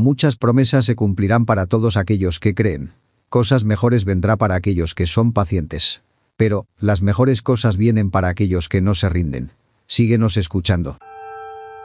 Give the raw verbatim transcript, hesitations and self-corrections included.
Muchas promesas se cumplirán para todos aquellos que creen. Cosas mejores vendrá para aquellos que son pacientes. Pero, las mejores cosas vienen para aquellos que no se rinden. Síguenos escuchando.